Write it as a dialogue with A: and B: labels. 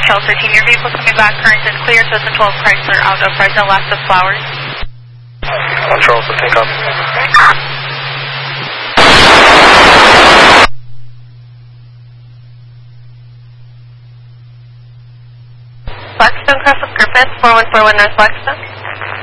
A: Hotel 13, your vehicle coming back current and clear to the 12 Chrysler out of Fresno, last of Flowers.
B: Charles 13, copy.
A: Blackstone, cross with Griffith, 4141 North Blackstone.